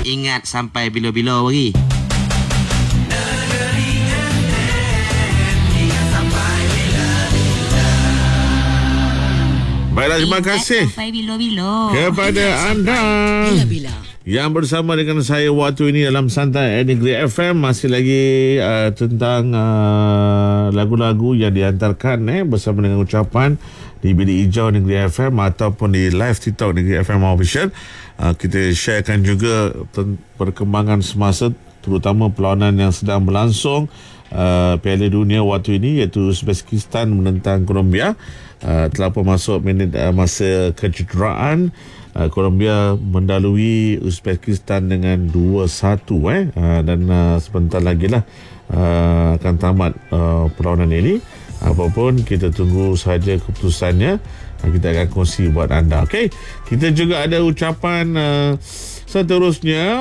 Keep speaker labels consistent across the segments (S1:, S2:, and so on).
S1: Ingat sampai bila-bila lagi.
S2: Baiklah, terima kasih
S3: sampai bila-bila
S2: kepada anda
S3: bila-bila
S2: yang bersama dengan saya waktu ini dalam Santai Negeri FM. Masih lagi tentang lagu-lagu yang dihantarkan bersama dengan ucapan di Bilik Hijau Negeri FM ataupun di live TikTok Negeri FM Official. Kita sharekan juga perkembangan semasa, terutama perlawanan yang sedang berlangsung Piala Dunia waktu ini, iaitu Uzbekistan menentang Colombia. Telah pun masuk minit masa kecederaan. Colombia mendalui Uzbekistan dengan 2-1 dan sebentar lagi lah akan tamat perlawanan ini. Apapun, kita tunggu saja keputusannya. Kita akan kongsi buat anda. Okey, kita juga ada ucapan seterusnya.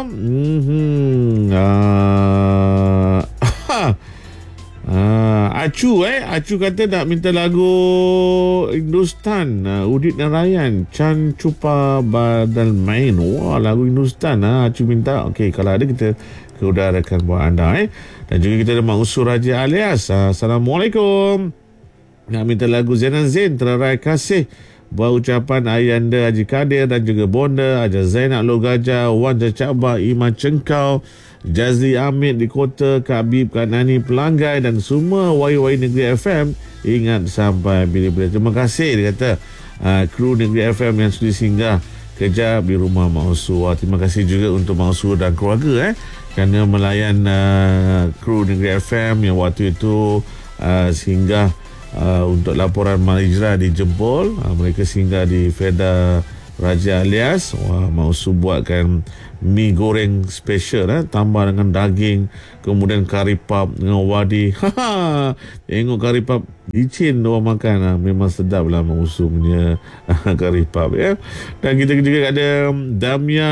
S2: Acu kata nak minta lagu Hindustan, Udit Narayan, Chan Chupa Badal Main. Wah, lagu Hindustan Acu minta. Okey, kalau ada kita udarakan buat anda. Dan juga kita ada Mak Usur Raja Alias. Assalamualaikum. Nak minta lagu Zainan Zain, Terai Kasih. Buat ucapan Ayanda Haji Kadir dan juga Bonda Haji Zainab Logaja, Wan Cacaba, Iman Cengkau, Jazli Amit di Kota, Kak Bib, Kak Nani Pelanggai dan semua YY Negeri FM. Ingat sampai bila-bila. Terima kasih, dia kata, kru Negeri FM yang sudah singgah kejap di rumah Mak Usur. Terima kasih juga untuk Mak Usur dan keluarga kerana melayan kru Negeri FM yang waktu itu singgah untuk laporan Malaysia di Jempol. Mereka singgah di Feda Raja Alias. Wah, Mak Usur buatkan mi goreng special tambah dengan daging, kemudian kari pap dengan wadi. Tengok kari pap licin orang makan. Memang sedap lah Mak Usur punya kari pap Dan kita juga ada Damia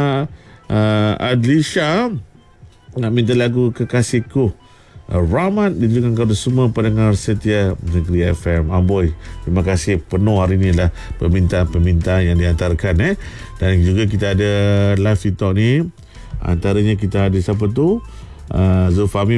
S2: Adlisha nak minta lagu Kekasihku. Rahmat dan juga kepada semua pendengar setia Negeri FM. Amboi, terima kasih penuh hari ni lah permintaan-permintaan yang dihantarkan Dan juga kita ada live TikTok ni. Antaranya kita ada siapa tu, Zulfami